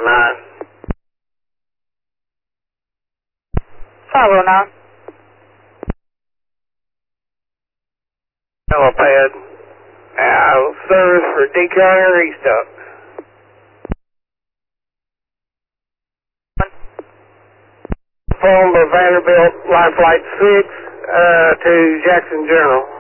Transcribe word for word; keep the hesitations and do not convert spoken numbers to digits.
nine. five oh nine. Helipad. Uh, service for decarrier east up. Phone to Vanderbilt Life Flight six uh, to Jackson General.